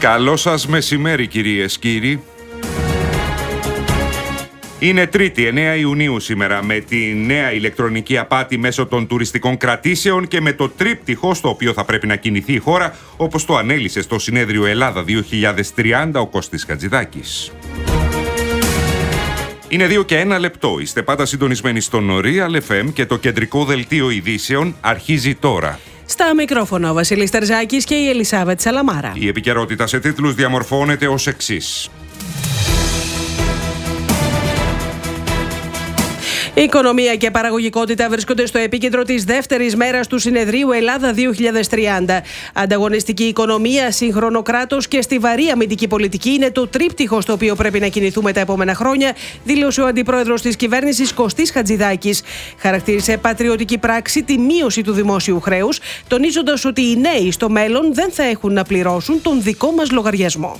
Καλό σας μεσημέρι, κυρίες, κύριοι. Είναι Τρίτη, 9 Ιουνίου σήμερα, με τη νέα ηλεκτρονική απάτη μέσω των τουριστικών κρατήσεων και με το τρίπτυχο στο οποίο θα πρέπει να κινηθεί η χώρα, όπως το ανέλησε στο συνέδριο Ελλάδα 2030 ο Κώστης Χατζηδάκης. Είναι 2 και 1 λεπτό. Είστε πάντα συντονισμένοι στον Real FM και το κεντρικό δελτίο ειδήσεων αρχίζει τώρα. Στα μικρόφωνα ο Βασίλης Τερζάκης και η Ελισάβετ Σαλαμάρα. Η επικαιρότητα σε τίτλους διαμορφώνεται ως εξής. Η οικονομία και παραγωγικότητα βρίσκονται στο επίκεντρο της δεύτερης μέρας του συνεδρίου Ελλάδα 2030. Ανταγωνιστική οικονομία, σύγχρονο κράτος και στιβαρή αμυντική πολιτική είναι το τρίπτυχο στο οποίο πρέπει να κινηθούμε τα επόμενα χρόνια, δήλωσε ο αντιπρόεδρος της κυβέρνησης Κωστής Χατζηδάκης. Χαρακτήρισε πατριωτική πράξη τη μείωση του δημόσιου χρέους, τονίζοντας ότι οι νέοι στο μέλλον δεν θα έχουν να πληρώσουν τον δικό μας λογαριασμό.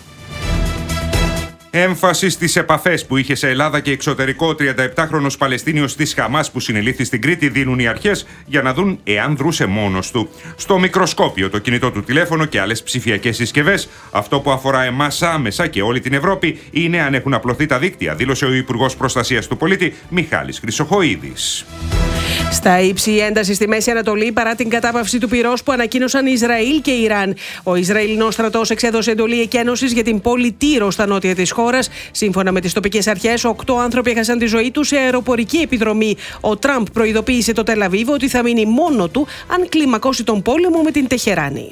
Έμφαση στις επαφές που είχε σε Ελλάδα και εξωτερικό ο 37χρονος Παλαιστίνιος της Χαμάς που συνελήφθη στην Κρήτη δίνουν οι αρχές για να δουν εάν δρούσε μόνος του. Στο μικροσκόπιο, το κινητό του τηλέφωνο και άλλες ψηφιακές συσκευές. Αυτό που αφορά εμάς άμεσα και όλη την Ευρώπη είναι αν έχουν απλωθεί τα δίκτυα, δήλωσε ο Υπουργός Προστασίας του Πολίτη Μιχάλης Χρυσοχοΐδης. Στα ύψη η ένταση στη Μέση Ανατολή παρά την κατάπαυση του πυρός που ανακοίνωσαν Ισραήλ και Ιράν. Ο Ισραηλινός στρατός εξέδωσε εντολή εκένωσης για την πόλη Τύρο στα νότια της χώρας. Σύμφωνα με τις τοπικές αρχές, 8 άνθρωποι έχασαν τη ζωή τους σε αεροπορική επιδρομή. Ο Τραμπ προειδοποίησε το Τελ Αβίβ ότι θα μείνει μόνο του αν κλιμακώσει τον πόλεμο με την Τεχεράνη.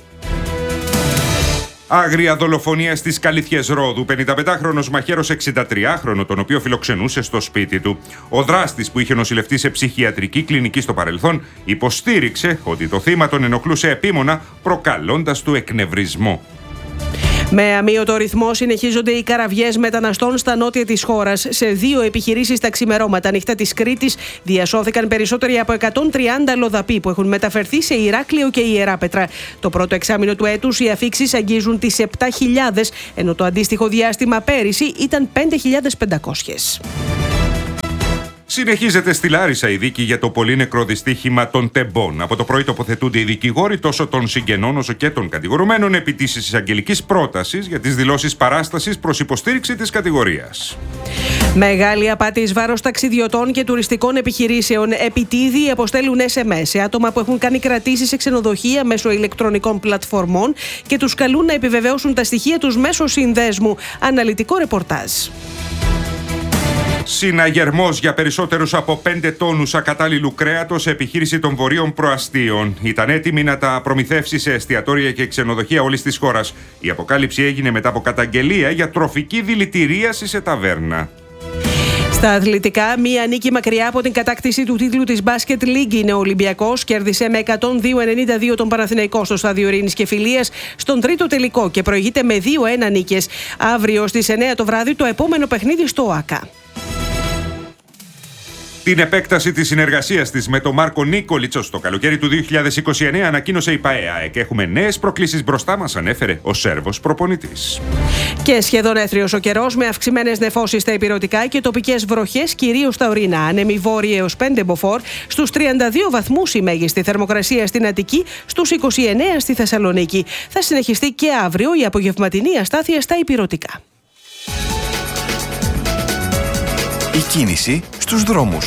Άγρια δολοφονία στις Καλύθιες Ρόδου. 55χρονος μαχαίρος 63χρονο, τον οποίο φιλοξενούσε στο σπίτι του. Ο δράστης, που είχε νοσηλευτεί σε ψυχιατρική κλινική στο παρελθόν, υποστήριξε ότι το θύμα τον ενοχλούσε επίμονα, προκαλώντας του εκνευρισμό. Με αμύωτο ρυθμό συνεχίζονται οι καραβιές μεταναστών στα νότια της χώρας. Σε 2 επιχειρήσεις τα ξημερώματα νύχτα της Κρήτης διασώθηκαν περισσότεροι από 130 λοδαποί που έχουν μεταφερθεί σε Ηράκλειο και Ιεράπετρα. Το πρώτο εξάμηνο του έτους οι αφίξεις αγγίζουν τις 7.000, ενώ το αντίστοιχο διάστημα πέρυσι ήταν 5.500. Συνεχίζεται στη Λάρισα η δίκη για το πολύνεκρο δυστύχημα των τεμπών. Από το πρωί τοποθετούνται οι δικηγόροι τόσο των συγγενών όσο και των κατηγορουμένων επί της εισαγγελικής πρότασης για τις δηλώσεις παράστασης προς υποστήριξη της κατηγορίας. Μεγάλη απάτη εις βάρος ταξιδιωτών και τουριστικών επιχειρήσεων. Επιτίδιοι αποστέλουν SMS σε άτομα που έχουν κάνει κρατήσεις σε ξενοδοχεία μέσω ηλεκτρονικών πλατφορμών και τους καλούν να επιβεβαιώσουν τα στοιχεία τους μέσω συνδέσμου. Αναλυτικό ρεπορτάζ. Συναγερμός για περισσότερους από 5 τόνους ακατάλληλου κρέατος σε επιχείρηση των Βορείων Προαστίων. Ήταν έτοιμη να τα προμηθεύσει σε εστιατόρια και ξενοδοχεία όλης της χώρας. Η αποκάλυψη έγινε μετά από καταγγελία για τροφική δηλητηρίαση σε ταβέρνα. Στα αθλητικά, μία νίκη μακριά από την κατάκτηση του τίτλου της Basket League είναι ο Ολυμπιακός. Κέρδισε με 102-92 τον Παναθηναϊκό στο στάδιο Ειρήνης και Φιλίας στον τρίτο τελικό και προηγείται με 2-1 νίκες. Αύριο στις 9 το βράδυ το επόμενο παιχνίδι στο ΟΑΚΑ. Την επέκταση της συνεργασίας της με τον Μάρκο Νίκολιτσο στο καλοκαίρι του 2029 ανακοίνωσε η ΠΑΕΑ και έχουμε νέες προκλήσεις μπροστά μας, ανέφερε ο Σέρβος προπονητής. Και σχεδόν έθριος ο καιρός με αυξημένες νεφώσεις στα ηπειρωτικά και τοπικές βροχές κυρίως στα ορεινά. Άνεμοι βόρειοι έως 5 μποφόρ, στους 32 βαθμούς η μέγιστη θερμοκρασία στην Αττική, στους 29 στη Θεσσαλονίκη. Θα συνεχιστεί και αύριο η απογευματινή αστάθεια στα ηπειρωτικά. Η κίνηση στους δρόμους.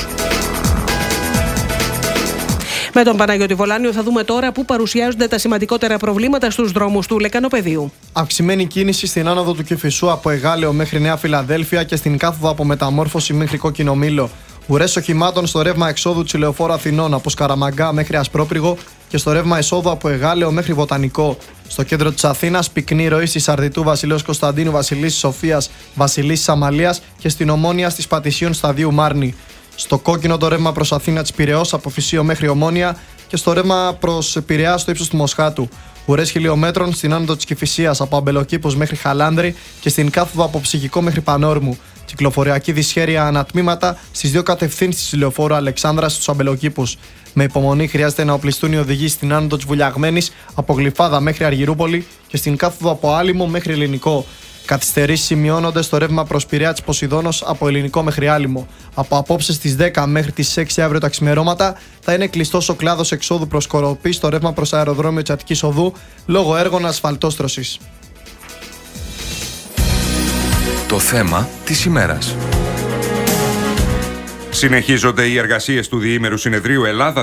Με τον Παναγιώτη Βολάνιο θα δούμε τώρα πού παρουσιάζονται τα σημαντικότερα προβλήματα στους δρόμους του Λεκανοπεδίου. Αυξημένη κίνηση στην άνοδο του Κηφισού από Εγάλεο μέχρι Νέα Φιλαδέλφια και στην κάθοδο από Μεταμόρφωση μέχρι Κόκκινο Μήλο. Ουρές οχημάτων στο ρεύμα εξόδου Τσιλεοφόρου Αθηνών από Σκαραμαγκά μέχρι Ασπρόπριγο και στο ρεύμα εισόδου από Εγάλεο μέχρι Βοτανικό. Στο κέντρο της Αθήνας, πυκνή ροή στη Σαρδιτού Βασιλέως Κωνσταντίνου, Βασιλίσσης Σοφίας, Βασιλίσσης Αμαλίας και στην Ομόνια στις Πατησίων Σταδίου Μάρνη. Στο κόκκινο το ρεύμα προς Αθήνα της Πειραιώς από Φυσίο μέχρι Ομόνια και στο ρεύμα προς Πειραιά στο ύψος του Μοσχάτου. Ουρές χιλιόμετρων στην άνοδο της Κηφισίας από Αμπελοκήπους μέχρι Χαλάνδρη και στην κάθοδο από Ψυχικό μέχρι Πανόρμου. Κυκλοφοριακή δυσχέρεια ανατμήματα στις 2 κατευθύνσεις της λεωφόρου Αλεξάνδρας στους Αμπελοκήπους. Με υπομονή χρειάζεται να οπλιστούν οι οδηγοί στην άνοδο της Βουλιαγμένης από Γλυφάδα μέχρι Αργυρούπολη και στην κάθοδο από Άλυμο μέχρι Ελληνικό. Καθυστερήσεις σημειώνονται στο ρεύμα προς Πειραιά της Ποσειδώνος από Ελληνικό μέχρι Άλυμο. Από απόψε στις 10 μέχρι τις 6 αύριο τα ξημερώματα θα είναι κλειστός ο κλάδος εξόδου προς Κοροπή στο ρεύμα προς αεροδρόμιο της Αττικής Οδού λόγω έργων ασφαλτόστρωσης. Το θέμα της ημέρας. Συνεχίζονται οι εργασίες του Διήμερου Συνεδρίου Ελλάδα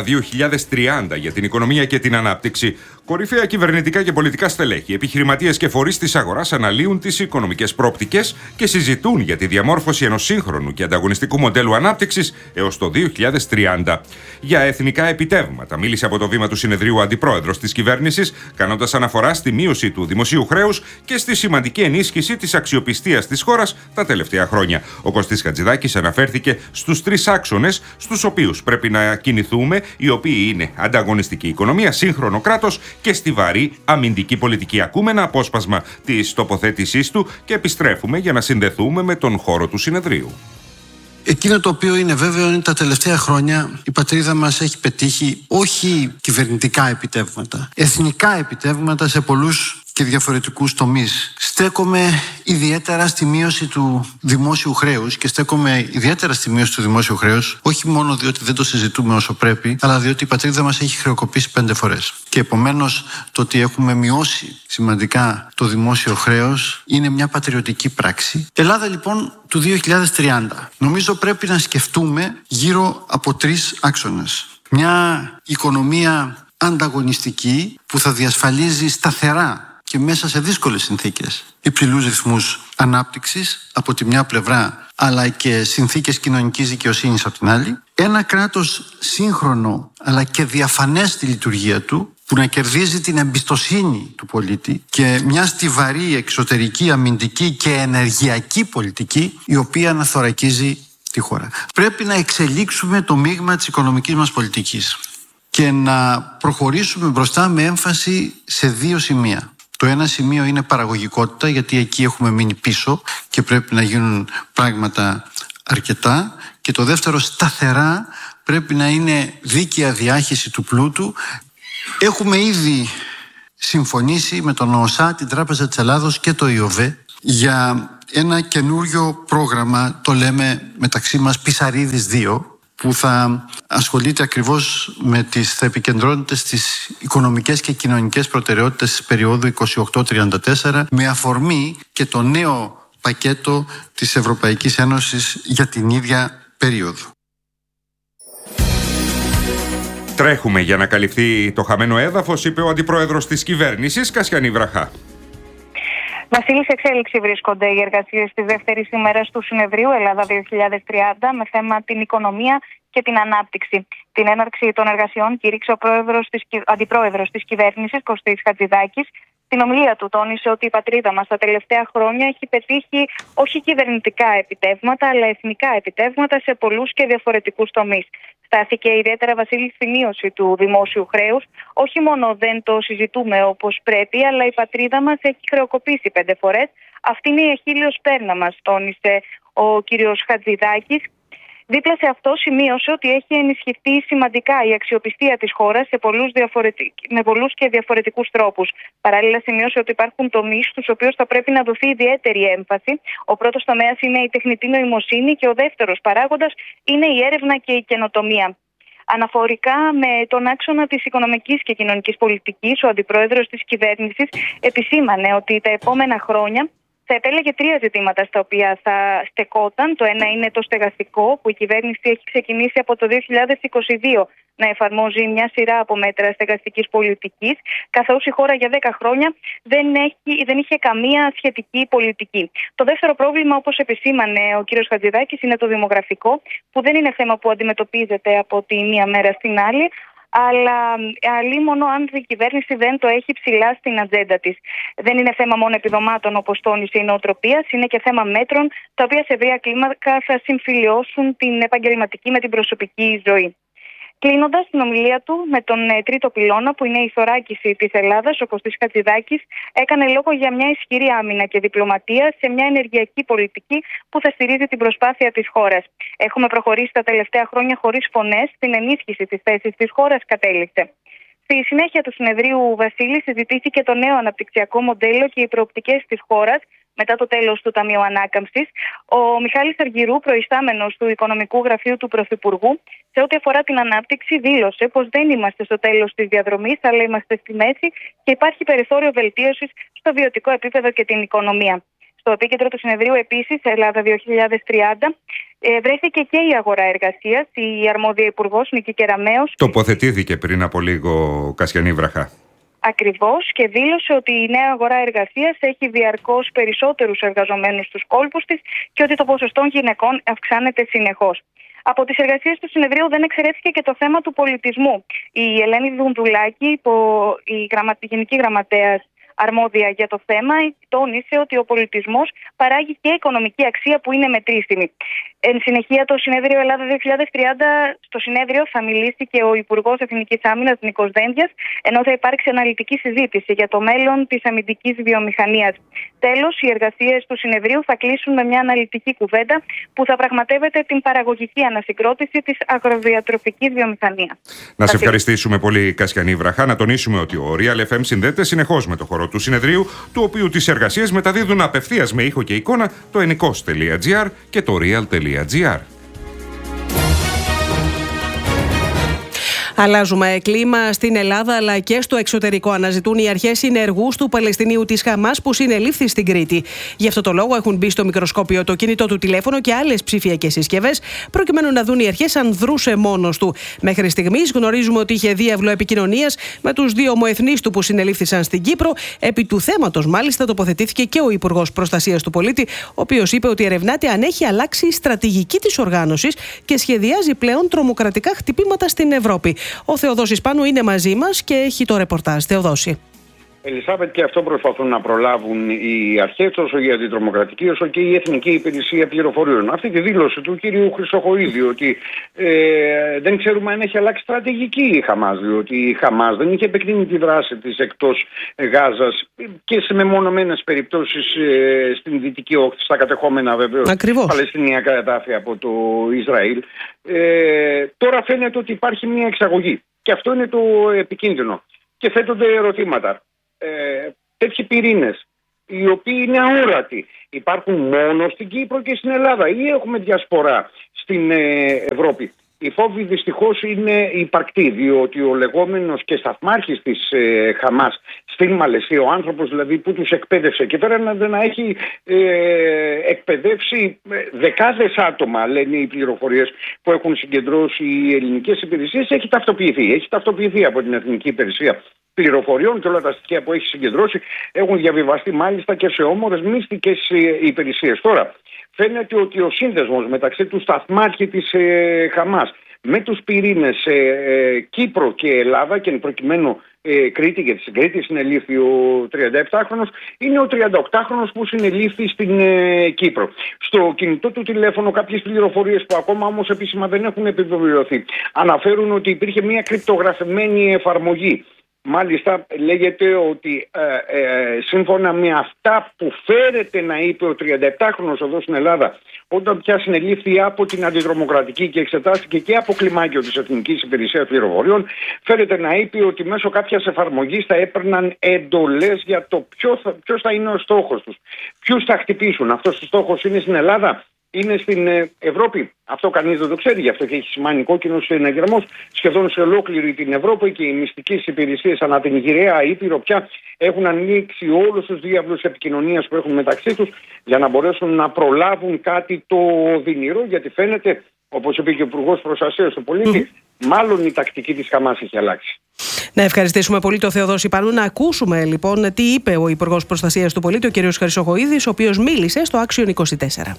2030 για την οικονομία και την ανάπτυξη. Κορυφαία κυβερνητικά και πολιτικά στελέχη, επιχειρηματίες και φορείς της αγοράς αναλύουν τις οικονομικές προοπτικές και συζητούν για τη διαμόρφωση ενός σύγχρονου και ανταγωνιστικού μοντέλου ανάπτυξης έως το 2030. Για εθνικά επιτεύγματα μίλησε από το βήμα του Συνεδρίου ο αντιπρόεδρος της κυβέρνησης, κάνοντας αναφορά στη μείωση του δημοσίου χρέους και στη σημαντική ενίσχυση της αξιοπιστίας της χώρας τα τελευταία χρόνια. Ο Κωστής Χατζηδάκης αναφέρθηκε στους τρεις άξονες στους οποίους πρέπει να κινηθούμε, οι οποίοι είναι ανταγωνιστική οικονομία, σύγχρονο κράτος και στιβαρή αμυντική πολιτική. Ακούμε ένα απόσπασμα της τοποθέτησής του και επιστρέφουμε για να συνδεθούμε με τον χώρο του συνεδρίου. Εκείνο το οποίο είναι βέβαιο είναι τα τελευταία χρόνια η πατρίδα μας έχει πετύχει όχι κυβερνητικά επιτεύγματα, εθνικά επιτεύγματα σε πολλούς και διαφορετικούς τομείς. Στέκομαι ιδιαίτερα στη μείωση του δημόσιου χρέους και στέκομαι ιδιαίτερα στη μείωση του δημόσιου χρέους, όχι μόνο διότι δεν το συζητούμε όσο πρέπει, αλλά διότι η πατρίδα μας έχει χρεοκοπήσει 5 φορές. Και επομένως το ότι έχουμε μειώσει σημαντικά το δημόσιο χρέος είναι μια πατριωτική πράξη. Ελλάδα λοιπόν του 2030. Νομίζω πρέπει να σκεφτούμε γύρω από 3 άξονες. Μια οικονομία ανταγωνιστική που θα διασφαλίζει σταθερά και μέσα σε δύσκολες συνθήκες υψηλούς ρυθμούς ανάπτυξης από τη μια πλευρά, αλλά και συνθήκες κοινωνικής δικαιοσύνης από την άλλη. Ένα κράτος σύγχρονο αλλά και διαφανές στη λειτουργία του, που να κερδίζει την εμπιστοσύνη του πολίτη, και μια στιβαρή εξωτερική, αμυντική και ενεργειακή πολιτική η οποία να θωρακίζει τη χώρα. Πρέπει να εξελίξουμε το μείγμα της οικονομικής μας πολιτικής και να προχωρήσουμε μπροστά με έμφαση σε 2 σημεία. Το ένα σημείο είναι παραγωγικότητα, γιατί εκεί έχουμε μείνει πίσω και πρέπει να γίνουν πράγματα αρκετά. Και το δεύτερο, σταθερά, πρέπει να είναι δίκαια διάχυση του πλούτου. Έχουμε ήδη συμφωνήσει με τον ΟΣΑ, την Τράπεζα της Ελλάδος και το ΙΟΒΕ για ένα καινούριο πρόγραμμα, το λέμε μεταξύ μας Πισαρίδης 2, που θα ασχολείται ακριβώς θα επικεντρώνεται στις οικονομικές και κοινωνικές προτεραιότητες της περίοδου 28-34, με αφορμή και το νέο πακέτο της Ευρωπαϊκής Ένωσης για την ίδια περίοδο. Τρέχουμε για να καλυφθεί το χαμένο έδαφος, είπε ο αντιπρόεδρος της κυβέρνησης, Κασιανή Βραχά. Βασίλη, σε εξέλιξη βρίσκονται οι εργασίες της δεύτερης ημέρας του Συνεδρίου Ελλάδα 2030 με θέμα την οικονομία και την ανάπτυξη. Την έναρξη των εργασιών κήρυξε ο αντιπρόεδρος της κυβέρνησης, Κωστής Χατζηδάκης. Στην ομιλία του τόνισε ότι η πατρίδα μας τα τελευταία χρόνια έχει πετύχει όχι κυβερνητικά επιτεύγματα, αλλά εθνικά επιτεύγματα σε πολλούς και διαφορετικούς τομείς. Στάθηκε ιδιαίτερα, Βασίλη, στη μείωση του δημόσιου χρέους. Όχι μόνο δεν το συζητούμε όπως πρέπει, αλλά η πατρίδα μας έχει χρεοκοπήσει 5 φορές. Αυτή είναι η αχίλλειος πέρνα μας, τόνισε ο κύριος Χατζηδάκης. Δίπλα σε αυτό σημείωσε ότι έχει ενισχυθεί σημαντικά η αξιοπιστία της χώρας με πολλούς και διαφορετικούς τρόπους. Παράλληλα σημείωσε ότι υπάρχουν τομείς στους οποίους θα πρέπει να δοθεί ιδιαίτερη έμφαση. Ο πρώτος τομέας είναι η τεχνητή νοημοσύνη και ο δεύτερος παράγοντας είναι η έρευνα και η καινοτομία. Αναφορικά με τον άξονα της οικονομικής και κοινωνικής πολιτικής, ο αντιπρόεδρος της κυβέρνησης επισήμανε ότι τα επόμενα χρόνια θα επέλεγε 3 ζητήματα στα οποία θα στεκόταν. Το ένα είναι το στεγαστικό, που η κυβέρνηση έχει ξεκινήσει από το 2022 να εφαρμόζει μια σειρά από μέτρα στεγαστικής πολιτικής, καθώς η χώρα για 10 χρόνια δεν είχε καμία σχετική πολιτική. Το δεύτερο πρόβλημα, όπως επισήμανε ο κ. Χατζηδάκης, είναι το δημογραφικό, που δεν είναι θέμα που αντιμετωπίζεται από τη μία μέρα στην άλλη, αλλά αλίμονο αν η κυβέρνηση δεν το έχει ψηλά στην ατζέντα της. Δεν είναι θέμα μόνο επιδομάτων, όπως τόνισε η νοοτροπίας, είναι και θέμα μέτρων τα οποία σε ευρεία κλίμακα θα συμφιλιώσουν την επαγγελματική με την προσωπική ζωή. Κλείνοντας την ομιλία του με τον τρίτο πυλώνα, που είναι η θωράκιση της Ελλάδας, ο Κωστής Χατζηδάκης έκανε λόγο για μια ισχυρή άμυνα και διπλωματία σε μια ενεργειακή πολιτική που θα στηρίζει την προσπάθεια της χώρας. Έχουμε προχωρήσει τα τελευταία χρόνια χωρίς φωνές στην ενίσχυση της θέσης της χώρας, κατέληξε. Στη συνέχεια του συνεδρίου, Βασίλη, συζητήθηκε το νέο αναπτυξιακό μοντέλο και οι προοπτικές της χώρας μετά το τέλος του Ταμείου Ανάκαμψης. Ο Μιχάλης Αργυρού, προϊστάμενος του Οικονομικού Γραφείου του Πρωθυπουργού, σε ό,τι αφορά την ανάπτυξη, δήλωσε πως δεν είμαστε στο τέλος της διαδρομής, αλλά είμαστε στη μέση και υπάρχει περιθώριο βελτίωσης στο βιωτικό επίπεδο και την οικονομία. Στο επίκεντρο του συνεδρίου επίσης, Ελλάδα 2030, βρέθηκε και η αγορά εργασίας. Η αρμόδια υπουργός Νίκη Κεραμέως τοποθετήθηκε πριν από λίγο, Κασιανή Βραχά. Ακριβώς, και δήλωσε ότι η νέα αγορά εργασίας έχει διαρκώς περισσότερους εργαζομένους στους κόλπους της και ότι το ποσοστό γυναικών αυξάνεται συνεχώς. Από τις εργασίες του συνεδρίου δεν εξαιρέθηκε και το θέμα του πολιτισμού. Η Ελένη Δουνδουλάκη, η Γενική Γραμματέας αρμόδια για το θέμα, τόνισε ότι ο πολιτισμός παράγει και οικονομική αξία που είναι μετρήσιμη. Εν συνεχεία, το συνέδριο Ελλάδα 2030, στο συνέδριο θα μιλήσει και ο Υπουργός Εθνικής Άμυνας Νίκος Δένδιας, ενώ θα υπάρξει αναλυτική συζήτηση για το μέλλον της αμυντικής βιομηχανίας. Τέλος, οι εργασίες του συνεδρίου θα κλείσουν με μια αναλυτική κουβέντα που θα πραγματεύεται την παραγωγική ανασυγκρότηση της αγροδιατροφικής βιομηχανίας. Να σε ευχαριστήσουμε πολύ, Κασιανή Βραχά. Να τονίσουμε ότι ο Real FM συνδέεται συνεχώς με το χώρο του συνεδρίου, του οποίου τις εργασίες μεταδίδουν απευθείας με ήχο και εικόνα το ennikos.gr και το real.gr. Αλλάζουμε κλίμα στην Ελλάδα αλλά και στο εξωτερικό. Αναζητούν οι αρχές συνεργούς του Παλαιστινίου της Χαμάς που συνελήφθη στην Κρήτη. Γι' αυτό το λόγο έχουν μπει στο μικροσκόπιο το κινητό του τηλέφωνο και άλλες ψηφιακές συσκευές, προκειμένου να δουν οι αρχές αν δρούσε μόνος του. Μέχρι στιγμής γνωρίζουμε ότι είχε διάβλο επικοινωνίας με τους δύο ομοεθνείς του που συνελήφθησαν στην Κύπρο. Επί του θέματος, μάλιστα, τοποθετήθηκε και ο Υπουργός Προστασίας του Πολίτη, ο οποίος είπε ότι ερευνάται αν έχει αλλάξει η στρατηγική της οργάνωσης και σχεδιάζει πλέον τρομοκρατικά χτυπήματα στην Ευρώπη. Ο Θεοδόσης Πάνου είναι μαζί μας και έχει το ρεπορτάζ. Θεοδόση. Ελισάβετ, και αυτό προσπαθούν να προλάβουν οι αρχές, τόσο η αντιτρομοκρατική όσο και η Εθνική Υπηρεσία Πληροφοριών. Αυτή τη δήλωση του κυρίου Χρυσοχοΐδη, ότι δεν ξέρουμε αν έχει αλλάξει στρατηγική η Χαμάς, διότι η Χαμάς δεν είχε επεκτείνει τη δράση της εκτός Γάζας και σε μεμονωμένες περιπτώσεις στην Δυτική Όχθη, στα κατεχόμενα βεβαίως Παλαιστινιακά εδάφη από το Ισραήλ. Τώρα φαίνεται ότι υπάρχει μια εξαγωγή και αυτό είναι το επικίνδυνο. Και θέτονται ερωτήματα. Τέτοιοι πυρήνες, οι οποίοι είναι αόρατοι, υπάρχουν μόνο στην Κύπρο και στην Ελλάδα ή έχουμε διασπορά στην Ευρώπη? Οι φόβοι δυστυχώς είναι υπαρκτοί, διότι ο λεγόμενος και σταθμάρχης της Χαμάς στην Μαλαισία, ο άνθρωπος δηλαδή που τους εκπαίδευσε και φέρανε να έχει εκπαιδεύσει δεκάδες άτομα, λένε οι πληροφορίες που έχουν συγκεντρώσει οι ελληνικές υπηρεσίες, έχει ταυτοποιηθεί από την Εθνική Υπηρεσία Πληροφοριών και όλα τα στοιχεία που έχει συγκεντρώσει έχουν διαβιβαστεί μάλιστα και σε όμορες μυστικές υπηρεσίες. Τώρα, φαίνεται ότι ο σύνδεσμος μεταξύ του σταθμάρχη της Χαμάς με τους πυρήνες Κύπρο και Ελλάδα, και εν προκειμένου Κρήτη, γιατί στην Κρήτη συνελήφθη ο 37χρονος, είναι ο 38χρονος που συνελήφθη στην Κύπρο. Στο κινητό του τηλέφωνο κάποιες πληροφορίες που ακόμα όμως επίσημα δεν έχουν επιβεβαιωθεί αναφέρουν ότι υπήρχε μια κρυπτογραφημένη εφαρμογή. Μάλιστα λέγεται ότι σύμφωνα με αυτά που φέρεται να είπε ο 37χρονος εδώ στην Ελλάδα, όταν πια συνελήφθη από την αντιτρομοκρατική και εξετάστηκε και από κλιμάκιο της Εθνικής Υπηρεσίας Πληροφοριών, φέρεται να είπε ότι μέσω κάποιας εφαρμογής θα έπαιρναν εντολές για το ποιος θα είναι ο στόχος τους, ποιους θα χτυπήσουν. Αυτός ο στόχος είναι στην Ελλάδα, είναι στην Ευρώπη? Αυτό κανείς δεν το ξέρει, γι' αυτό και έχει σημάνει κόκκινος συναγερμός σχεδόν σε ολόκληρη την Ευρώπη και οι μυστικές υπηρεσίες ανά την γυραιά Ήπειρο πια έχουν ανοίξει όλους τους διάβλους επικοινωνίας που έχουν μεταξύ τους για να μπορέσουν να προλάβουν κάτι το οδυνηρό, γιατί φαίνεται, όπως είπε και ο Υπουργός Προστασίας του Πολίτη, μάλλον η τακτική της Χαμάς έχει αλλάξει. Να ευχαριστήσουμε πολύ τον Θεοδόση Πάνου. Να ακούσουμε λοιπόν τι είπε ο Υπουργός Προστασίας του Πολίτη, ο κ. Χρυσοχοΐδης, ο οποίος μίλησε στο Action 24.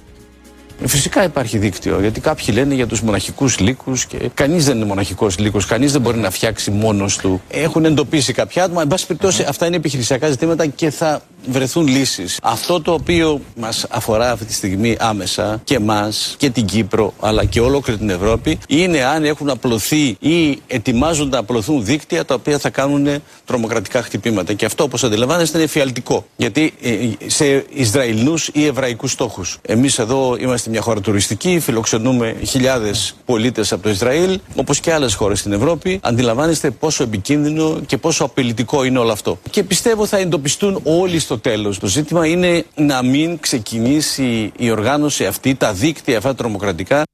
Φυσικά υπάρχει δίκτυο, γιατί κάποιοι λένε για τους μοναχικούς λύκους και κανείς δεν είναι μοναχικός λύκος, κανείς δεν μπορεί να φτιάξει μόνος του. Έχουν εντοπίσει κάποια άτομα, εν πάση περιπτώσει αυτά είναι επιχειρησιακά ζητήματα και θα βρεθούν λύσεις. Αυτό το οποίο μας αφορά αυτή τη στιγμή άμεσα και εμάς και την Κύπρο αλλά και ολόκληρη την Ευρώπη είναι αν έχουν απλωθεί ή ετοιμάζονται να απλωθούν δίκτυα τα οποία θα κάνουν τρομοκρατικά χτυπήματα. Και αυτό, όπως αντιλαμβάνεστε, είναι εφιαλτικό. Γιατί σε Ισραηλινούς ή εβραϊκούς στόχους. Εμείς εδώ είμαστε μια χώρα τουριστική, φιλοξενούμε χιλιάδες πολίτες από το Ισραήλ, όπως και άλλες χώρες στην Ευρώπη. Αντιλαμβάνεστε πόσο επικίνδυνο και πόσο απειλητικό είναι όλο αυτό. Και πιστεύω θα εντοπιστούν όλοι στο τέλος. Το ζήτημα είναι να μην ξεκινήσει η οργάνωση αυτή, τα δίκτυα αυτά τρομοκρατικά.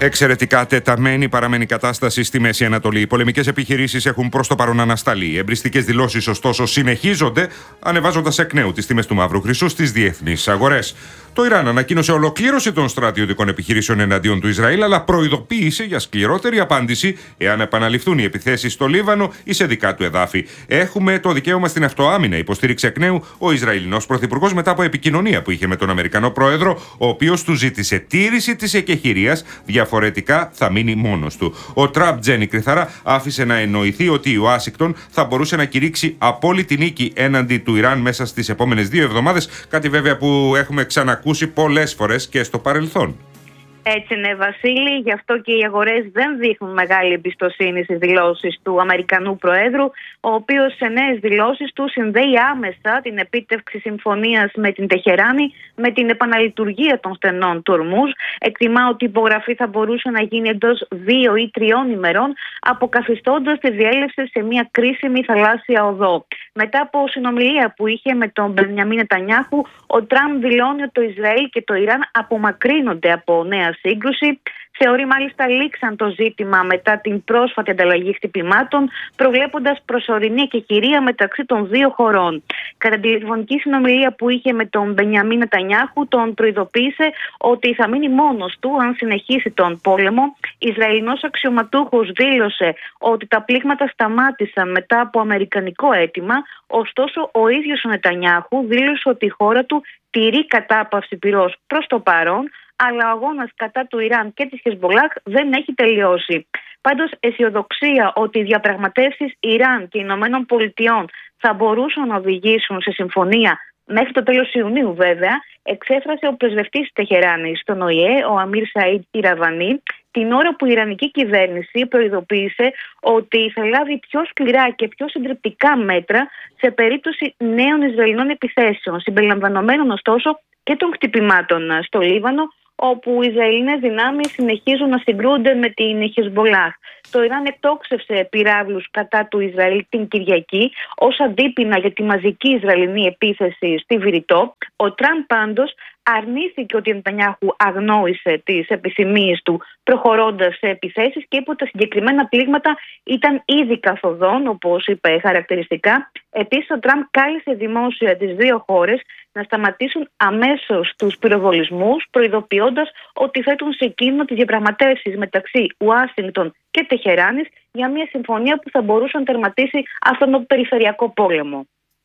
Εξαιρετικά τεταμένη παραμένει η κατάσταση στη Μέση Ανατολή. Οι πολεμικές επιχειρήσεις έχουν προς το παρόν ανασταλεί. Οι εμπριστικές δηλώσεις, ωστόσο, συνεχίζονται, ανεβάζοντας εκ νέου τις τιμές του μαύρου χρυσού στις διεθνείς αγορές. Το Ιράν ανακοίνωσε ολοκλήρωση των στρατιωτικών επιχειρήσεων εναντίον του Ισραήλ, αλλά προειδοποίησε για σκληρότερη απάντηση εάν επαναληφθούν οι επιθέσεις στο Λίβανο ή σε δικά του εδάφη. Έχουμε το δικαίωμα στην αυτοάμυνα, υποστήριξε εκ νέου ο Ισραηλινός πρωθυπουργός μετά από επικοινωνία που είχε με τον Αμερικανό πρόεδρο, ο οποίος του ζήτησε τήρηση της εκεχηρίας, διαφορετικά θα μείνει μόνος του. Ο Τραμπ, Τζένι Κρυθαρά, άφησε να εννοηθεί ότι η Ουάσιγκτον θα μπορούσε να κηρύξει απόλυτη νίκη έναντι του Ιράν μέσα στις επόμενες 2 εβδομάδες, κάτι βέβαια που έχουμε ξανακούσει πολλές φορές και στο παρελθόν. Έτσι είναι, Βασίλη. Γι' αυτό και οι αγορές δεν δείχνουν μεγάλη εμπιστοσύνη στις δηλώσεις του Αμερικανού Προέδρου, ο οποίος σε νέες δηλώσεις του συνδέει άμεσα την επίτευξη συμφωνίας με την Τεχεράνη με την επαναλειτουργία των στενών του Ορμούζ. Εκτιμά ότι η υπογραφή θα μπορούσε να γίνει εντός 2 ή 3 ημερών, αποκαθιστώντας τη διέλευση σε μια κρίσιμη θαλάσσια οδό. Μετά από συνομιλία που είχε με τον Μπενιαμίν Νετανιάχου, ο Τραμπ δηλώνει ότι το Ισραήλ και το Ιράν απομακρύνονται από νέα σύγκρουση. Θεωρεί μάλιστα λήξαν το ζήτημα μετά την πρόσφατη ανταλλαγή χτυπημάτων, προβλέποντας προσωρινή εκεχηρία μεταξύ των δύο χωρών. Κατά τη τηλεφωνική συνομιλία που είχε με τον Μπενιαμίν Νετανιάχου, τον προειδοποίησε ότι θα μείνει μόνος του αν συνεχίσει τον πόλεμο. Ισραηλινός αξιωματούχος δήλωσε ότι τα πλήγματα σταμάτησαν μετά από αμερικανικό αίτημα, ωστόσο ο ίδιος ο Νετανιάχου δήλωσε ότι η χώρα του τηρεί κατάπαυση πυρός προς το παρόν, αλλά ο αγώνας κατά του Ιράν και της Χεσμολάχ δεν έχει τελειώσει. Πάντως, αισιοδοξία ότι οι διαπραγματεύσεις Ιράν και Ηνωμένων Πολιτειών θα μπορούσαν να οδηγήσουν σε συμφωνία μέχρι το τέλος Ιουνίου, βέβαια, εξέφρασε ο πρεσβευτής της Τεχεράνης στον ΟΗΕ, ο Αμίρ Σαΐντ Ιραβανί, την ώρα που η Ιρανική κυβέρνηση προειδοποίησε ότι θα λάβει πιο σκληρά και πιο συντριπτικά μέτρα σε περίπτωση νέων Ισραηλινών επιθέσεων, συμπεριλαμβανομένων ωστόσο και των χτυπημάτων στο Λίβανο, όπου οι Ισραηλινές δυνάμεις συνεχίζουν να συγκρούνται με την Χεσμολάχ. Το Ιράν εκτόξευσε πυράβλους κατά του Ισραήλ την Κυριακή ως αντίπεινα για τη μαζική Ισραηλινή επίθεση στη Βηρητό. Ο Τραμπ πάντως αρνήθηκε ότι ο Νετανιάχου αγνόησε τις επιθυμίες του προχωρώντας σε επιθέσεις και είπε ότι τα συγκεκριμένα πλήγματα ήταν ήδη καθοδόν, όπως είπε χαρακτηριστικά. Επίσης, ο Τραμπ κάλεσε δημόσια τις δύο χώρες να σταματήσουν αμέσως τους πυροβολισμούς, προειδοποιώντας ότι θέτουν σε κίνδυνο τις διαπραγματεύσεις μεταξύ Ουάσιγκτον και Τεχεράνης για μια συμφωνία που θα μπορούσε να τερματίσει αυτόν τον περιφερειακό πόλεμο.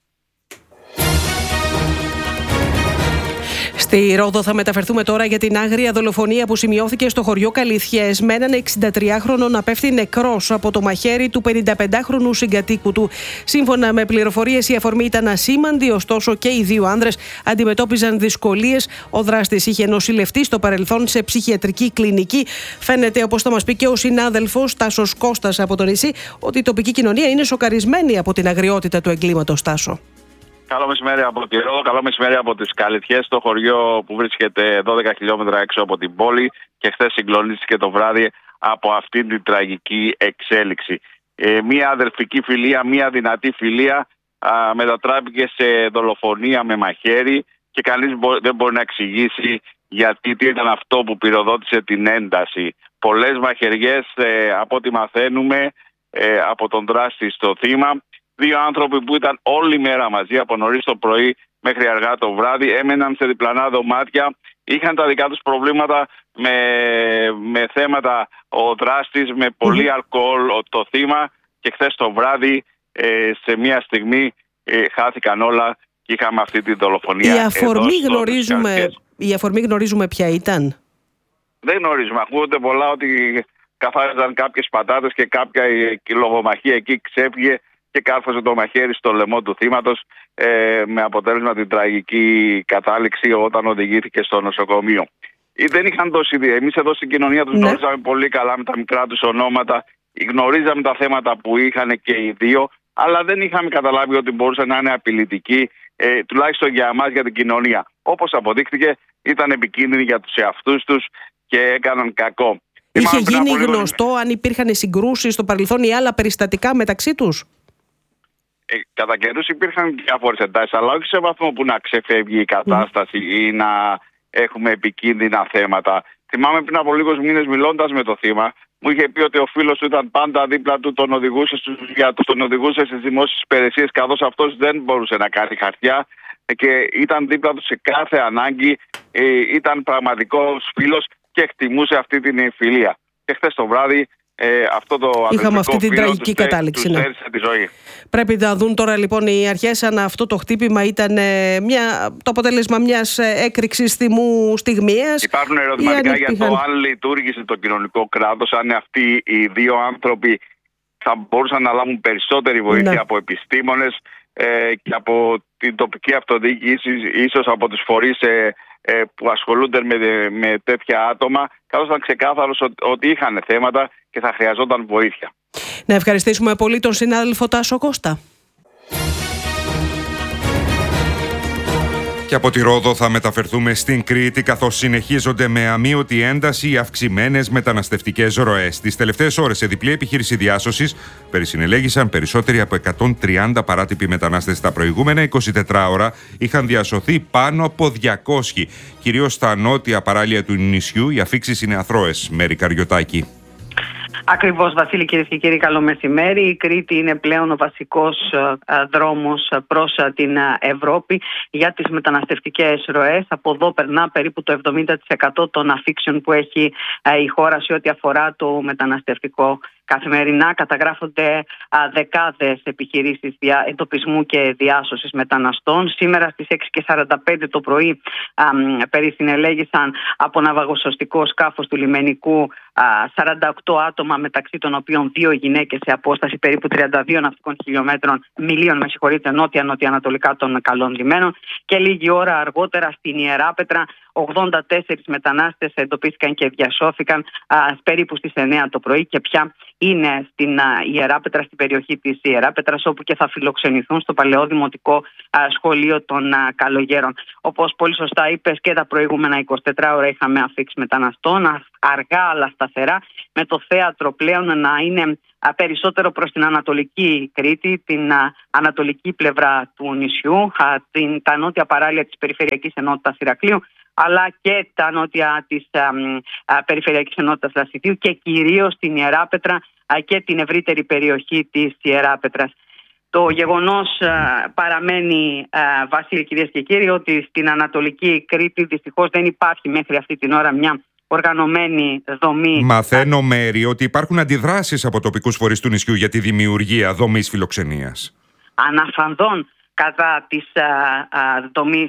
Στη Ρόδο θα μεταφερθούμε τώρα για την άγρια δολοφονία που σημειώθηκε στο χωριό Καλυθιές με έναν 63χρονο να πέφτει νεκρός από το μαχαίρι του 55χρονου συγκατοίκου του. Σύμφωνα με πληροφορίες, η αφορμή ήταν ασήμαντη, ωστόσο και οι δύο άνδρες αντιμετώπιζαν δυσκολίες. Ο δράστης είχε νοσηλευτεί στο παρελθόν σε ψυχιατρική κλινική. Φαίνεται, όπως θα μας πει και ο συνάδελφος Τάσος Κώστας από το νησί, ότι η τοπική κοινωνία είναι σοκαρισμένη από την αγριότητα του εγκλήματος. Τάσο. Καλό μεσημέρι από τη Ρόδο, καλό μεσημέρι από τις Καλυθιές, το χωριό που βρίσκεται 12 χιλιόμετρα έξω από την πόλη και χθες συγκλονίστηκε το βράδυ από αυτήν την τραγική εξέλιξη. Μία αδερφική φιλία, μία δυνατή φιλία μετατράπηκε σε δολοφονία με μαχαίρι και κανείς δεν μπορεί να εξηγήσει γιατί τι ήταν αυτό που πυροδότησε την ένταση. Πολλές μαχαιριές, από ό,τι μαθαίνουμε, από τον δράστη στο θύμα. Δύο άνθρωποι που ήταν όλη μέρα μαζί από νωρίς το πρωί μέχρι αργά το βράδυ, έμεναν σε διπλανά δωμάτια, είχαν τα δικά τους προβλήματα με θέματα ο δράστης, με πολύ αλκοόλ το θύμα και χθες το βράδυ σε μια στιγμή χάθηκαν όλα και είχαμε αυτή τη δολοφονία. Η αφορμή γνωρίζουμε ποια ήταν. Δεν γνωρίζουμε, ακούγονται πολλά ότι καθάριζαν κάποιες πατάτες και κάποια λογομαχία εκεί ξέφυγε και κάρφωσε το μαχαίρι στο λαιμό του θύματος με αποτέλεσμα την τραγική κατάληξη όταν οδηγήθηκε στο νοσοκομείο. Δεν είχαν δώσει, εμείς εδώ στην κοινωνία τους γνωρίζαμε πολύ καλά με τα μικρά τους ονόματα, γνωρίζαμε τα θέματα που είχαν και οι δύο, αλλά δεν είχαμε καταλάβει ότι μπορούσαν να είναι απειλητικοί, τουλάχιστον για εμάς, για την κοινωνία. Όπως αποδείχθηκε, ήταν επικίνδυνοι για τους εαυτούς τους και έκαναν κακό. Είχε γίνει γνωστό αν υπήρχαν συγκρούσεις στο παρελθόν ή άλλα περιστατικά μεταξύ τους? Κατά καιρούς υπήρχαν διάφορες εντάσεις, αλλά όχι σε βαθμό που να ξεφεύγει η κατάσταση ή να έχουμε επικίνδυνα θέματα. Θυμάμαι πριν από λίγους μήνες, μιλώντας με το θύμα, μου είχε πει ότι ο φίλος του ήταν πάντα δίπλα του, τον οδηγούσε στις δημόσιες υπηρεσίες, καθώς αυτός δεν μπορούσε να κάνει χαρτιά και ήταν δίπλα του σε κάθε ανάγκη, ήταν πραγματικός φίλος και εκτιμούσε αυτή την φιλία. Και χθες το βράδυ αυτό το είχαμε αυτή την τραγική κατάληξη. Του έρισε τη ζωή. Πρέπει να δουν τώρα λοιπόν οι αρχές αν αυτό το χτύπημα ήταν το αποτέλεσμα μιας έκρηξης θυμού στιγμίας. Υπάρχουν ερωτηματικά για το αν λειτουργήσε το κοινωνικό κράτος, αν αυτοί οι δύο άνθρωποι θα μπορούσαν να λάβουν περισσότερη βοήθεια από επιστήμονες και από την τοπική αυτοδιοίκηση, ίσως από τους φορείς που ασχολούνται με τέτοια άτομα, καθώς ήταν ξεκάθαρος ότι είχαν θέματα και θα χρειαζόταν βοήθεια. Να ευχαριστήσουμε πολύ τον συνάδελφο Τάσο Κώστα. Και από τη Ρόδο θα μεταφερθούμε στην Κρήτη, καθώς συνεχίζονται με αμείωτη ένταση οι αυξημένες μεταναστευτικές ροές. Τις τελευταίες ώρες, σε διπλή επιχείρηση διάσωσης, περισυνελέγησαν περισσότεροι από 130 παράτυποι μετανάστες. Τα προηγούμενα 24 ώρα είχαν διασωθεί πάνω από 200. Κυρίως στα νότια παράλια του νησιού, οι αφίξεις είναι αθρώες. Μέρη Καριωτάκη. Ακριβώς, Βασίλη, κυρίες και κύριοι, καλό μεσημέρι. Η Κρήτη είναι πλέον ο βασικός δρόμος προς την Ευρώπη για τις μεταναστευτικές ροές. Από εδώ περνά περίπου το 70% των αφίξεων που έχει η χώρα σε ό,τι αφορά το μεταναστευτικό. Καθημερινά καταγράφονται δεκάδες επιχειρήσεις εντοπισμού και διάσωσης μεταναστών. Σήμερα στις 6:45 το πρωί περισυνελέγησαν από ναυαγοσωστικό σκάφος του λιμενικού 48 άτομα, μεταξύ των οποίων 2 γυναίκες, σε απόσταση περίπου 32 ναυτικών μιλίων, νότια-ανατολικά των καλών λιμένων. Και λίγη ώρα αργότερα στην Ιεράπετρα 84 μετανάστες εντοπίστηκαν και διασώθηκαν περίπου στις 9 το πρωί και πια είναι στην Ιεράπετρα, στην περιοχή της Ιεράπετρας, όπου και θα φιλοξενηθούν στο Παλαιό Δημοτικό Σχολείο των Καλογέρων. Όπως πολύ σωστά είπες, και τα προηγούμενα 24 ώρα είχαμε αφίξεις μεταναστών, αργά αλλά σταθερά, με το θέατρο πλέον να είναι περισσότερο προς την Ανατολική Κρήτη, την ανατολική πλευρά του νησιού, τα νότια παράλια της Περιφερειακής Ενότητας Ηρακλείου, αλλά και τα νότια της Περιφερειακής Ενότητας Λασιθίου και κυρίως την Ιεράπετρα και την ευρύτερη περιοχή της Ιεράπετρας. Το γεγονός παραμένει, Βασίλη, κυρίες και κύριοι, ότι στην Ανατολική Κρήτη δυστυχώς δεν υπάρχει μέχρι αυτή την ώρα μια οργανωμένη δομή. Μαθαίνω, Μέρη, ότι υπάρχουν αντιδράσεις από τοπικούς φορείς του νησιού για τη δημιουργία δομής φιλοξενίας. Αναφανδόν κατά της δομής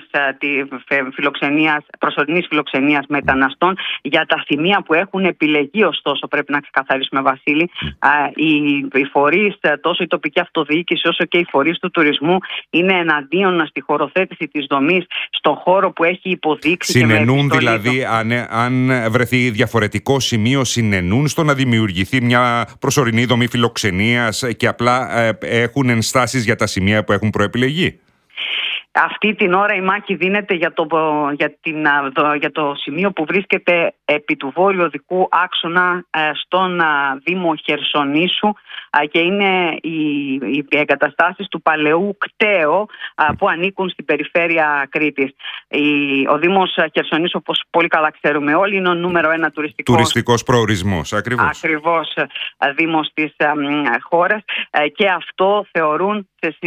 προσωρινής φιλοξενίας μεταναστών για τα σημεία που έχουν επιλεγεί. Ωστόσο, πρέπει να ξεκαθαρίσουμε, Βασίλη, οι φορείς, τόσο η τοπική αυτοδιοίκηση όσο και οι φορείς του τουρισμού, είναι εναντίον στη χωροθέτηση της δομής στον χώρο που έχει υποδείξει. Συνενούν δηλαδή, αν βρεθεί διαφορετικό σημείο, συνενούν στο να δημιουργηθεί μια προσωρινή δομή φιλοξενίας και απλά έχουν ενστάσεις για τα σημεία που έχουν προεπιλεγεί. Αυτή την ώρα η μάχη δίνεται για το σημείο που βρίσκεται επί του βόρειου οδικού άξονα στον Δήμο Χερσονήσου και είναι οι εγκαταστάσεις του Παλαιού Κταίου που ανήκουν στην περιφέρεια Κρήτης. Ο Δήμος Χερσονήσου, όπως πολύ καλά ξέρουμε όλοι, είναι ο νούμερο 1 τουριστικός προορισμός. Ακριβώς Δήμος της χώρας και αυτό θεωρούν σε